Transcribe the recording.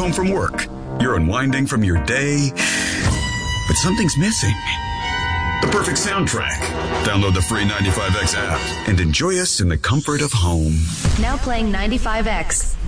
home from work. You're unwinding from your day, but something's missing. The perfect soundtrack. Download the free 95X app and enjoy us in the comfort of home. Now playing 95X.